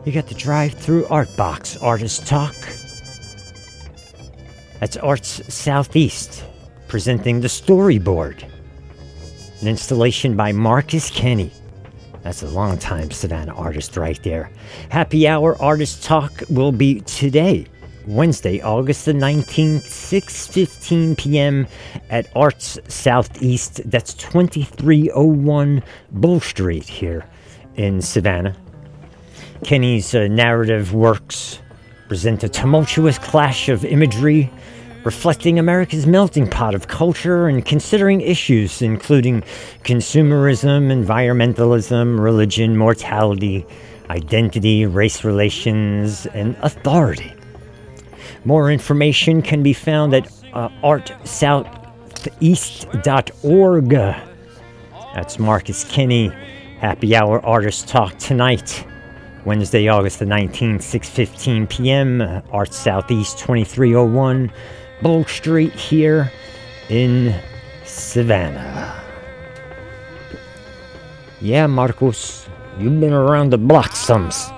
You got the drive-through art box, Artist Talk. That's Arts Southeast, presenting the Storyboard, an installation by Marcus Kenny. That's a long-time Savannah artist right there. Happy Hour Artist Talk will be today, Wednesday, August the 19th, 6:15 p.m. at Arts Southeast. That's 2301 Bull Street here in Savannah. Kenny's narrative works present a tumultuous clash of imagery reflecting America's melting pot of culture and considering issues including consumerism, environmentalism, religion, mortality, identity, race relations, and authority. More information can be found at artsoutheast.org. That's Marcus Kenny. Happy Hour Artist Talk tonight, Wednesday, August the 19th, 6:15 p.m. Arts Southeast, 2301 Bull Street here in Savannah. Yeah, Marcos, you've been around the block some.